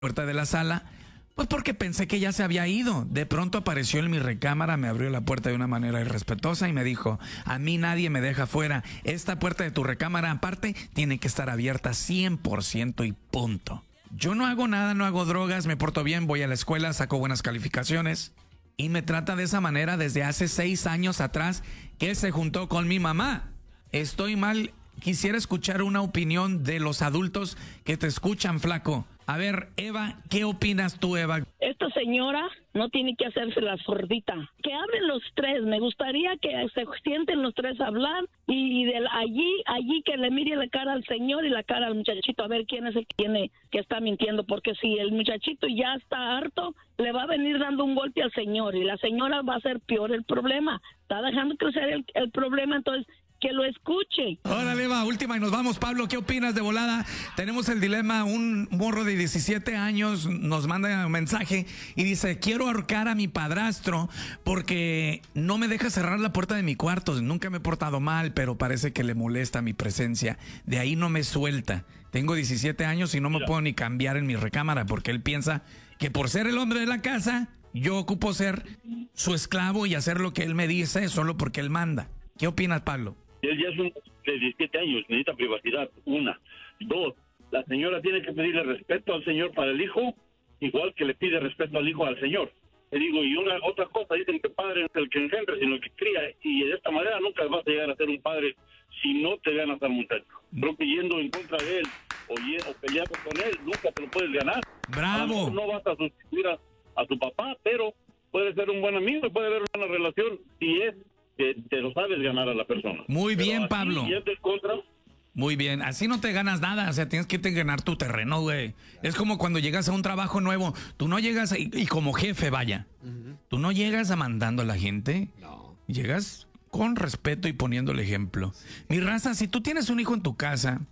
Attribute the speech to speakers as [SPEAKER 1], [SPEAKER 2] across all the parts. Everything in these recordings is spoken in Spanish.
[SPEAKER 1] puerta de la sala, pues porque pensé que ya se había ido. De pronto apareció en mi recámara, me abrió la puerta de una manera irrespetuosa y me dijo: a mí nadie me deja fuera. Esta puerta de tu recámara aparte tiene que estar abierta 100% y punto. Yo no hago nada, no hago drogas, me porto bien, voy a la escuela, saco buenas calificaciones. Y me trata de esa manera desde hace 6 años atrás que se juntó con mi mamá. Estoy mal. Quisiera escuchar una opinión de los adultos que te escuchan, flaco. A ver, Eva, ¿qué opinas tú, Eva?
[SPEAKER 2] Esta señora no tiene que hacerse la sordita. Que hablen los tres. Me gustaría que se sienten los tres a hablar y de allí que le mire la cara al señor y la cara al muchachito a ver quién es el que está mintiendo. Porque si el muchachito ya está harto, le va a venir dando un golpe al señor y la señora va a hacer peor el problema. Está dejando crecer el problema, entonces que lo escuche.
[SPEAKER 1] Órale, Eva, última y nos vamos. Pablo, ¿qué opinas de volada? Tenemos el dilema, un morro de 17 años nos manda un mensaje y dice: quiero ahorcar a mi padrastro porque no me deja cerrar la puerta de mi cuarto. Nunca me he portado mal, pero parece que le molesta mi presencia. De ahí no me suelta. Tengo 17 años y no me puedo ni cambiar en mi recámara porque él piensa que por ser el hombre de la casa, yo ocupo ser su esclavo y hacer lo que él me dice solo porque él manda. ¿Qué opinas, Pablo?
[SPEAKER 3] Él ya es un de 17 años, necesita privacidad, 1. 2, la señora tiene que pedirle respeto al señor para el hijo, igual que le pide respeto al hijo al señor. Le digo, y otra cosa, dicen que padre no es el que engendra, sino el que cría, y de esta manera nunca vas a llegar a ser un padre si no te ganas al muchacho. Creo que yendo en contra de él o peleando con él, nunca te lo puedes ganar.
[SPEAKER 1] ¡Bravo!
[SPEAKER 3] No vas a sustituir a tu papá, pero puede ser un buen amigo y puede haber una relación si es que te lo sabes ganar a la persona.
[SPEAKER 1] Muy bien, Pablo.
[SPEAKER 3] Si es de contra,
[SPEAKER 1] muy bien, así no te ganas nada, o sea, tienes que ganar tu terreno, güey. Es como cuando llegas a un trabajo nuevo, tú no llegas y como jefe, vaya, tú no llegas mandando a la gente, no. Llegas con respeto y poniendo el ejemplo. Mi raza, si tú tienes un hijo en tu casa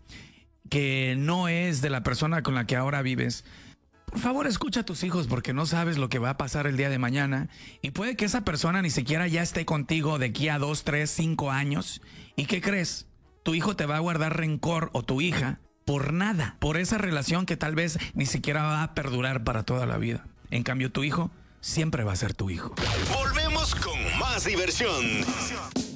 [SPEAKER 1] que no es de la persona con la que ahora vives, por favor, escucha a tus hijos porque no sabes lo que va a pasar el día de mañana y puede que esa persona ni siquiera ya esté contigo de aquí a 2, 3, 5 años. ¿Y qué crees? Tu hijo te va a guardar rencor o tu hija por nada, por esa relación que tal vez ni siquiera va a perdurar para toda la vida. En cambio, tu hijo siempre va a ser tu hijo.
[SPEAKER 4] Volvemos con más diversión.